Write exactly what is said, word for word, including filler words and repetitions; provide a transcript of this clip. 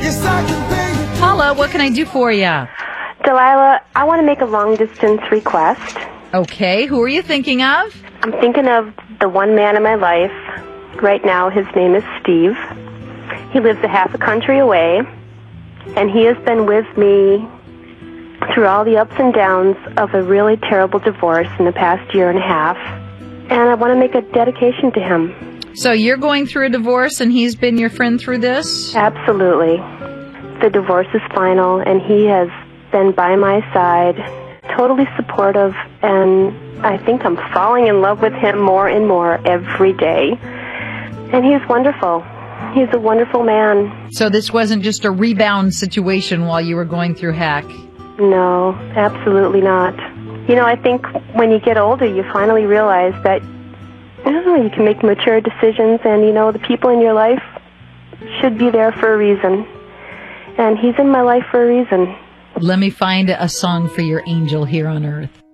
Yes, I can pay you. Paula, what can I do for you? Delilah, I want to make a long-distance request. Okay, who are you thinking of? I'm thinking of the one man in my life. Right now, his name is Steve. He lives a half a country away, and he has been with me through all the ups and downs of a really terrible divorce in the past year and a half. And I want to make a dedication to him. So you're going through a divorce and he's been your friend through this? Absolutely. The divorce is final, and he has been by my side, totally supportive, and I think I'm falling in love with him more and more every day. And he's wonderful. He's a wonderful man. So this wasn't just a rebound situation while you were going through heck? No, absolutely not. You know, I think when you get older, you finally realize that, I don't know, you can make mature decisions, and, you know, the people in your life should be there for a reason. And he's in my life for a reason. Let me find a song for your angel here on earth.